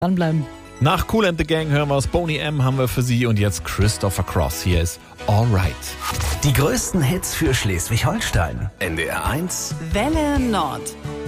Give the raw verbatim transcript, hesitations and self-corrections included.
Dranbleiben. Nach Kool and the Gang hören wir es. Boney M. haben wir für Sie und jetzt Christopher Cross. Hier ist Alright. Die größten Hits für Schleswig-Holstein. N D R eins Welle Nord.